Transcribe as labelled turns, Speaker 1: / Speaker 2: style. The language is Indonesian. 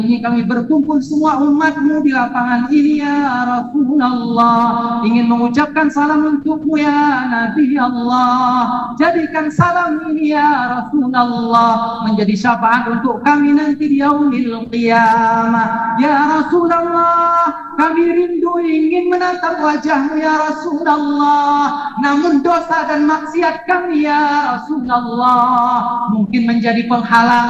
Speaker 1: ini kami berkumpul semua umatmu di lapangan ini ya Rasulullah, ingin mengucapkan salam untukmu ya Nabi Allah. Jadikan salam ini ya Rasulullah menjadi syafaat untuk kami nanti di yaumil qiyamah. Ya Rasulullah, kami rindu ingin menatap wajahmu ya Rasulullah, namun dosa dan maksiat kami ya Rasulullah mungkin menjadi penghalang